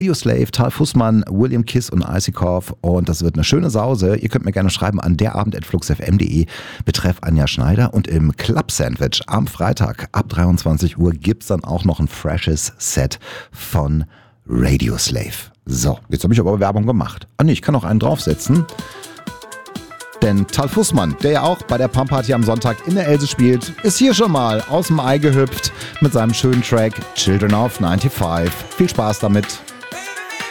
Radio Slave, Tal Fussmann, William Kiss und Icikoff und das wird eine schöne Sause. Ihr könnt mir gerne schreiben an derabend@fluxfm.de betreff Anja Schneider und im Club Sandwich am Freitag ab 23 Uhr gibt's dann auch noch ein freshes Set von Radio Slave. So, jetzt habe ich aber Werbung gemacht. Ah nee, ich kann noch einen draufsetzen. Denn Tal Fussmann, der ja auch bei der Pump-Party am Sonntag in der Else spielt, ist hier schon mal aus dem Ei gehüpft mit seinem schönen Track Children of 95. Viel Spaß damit.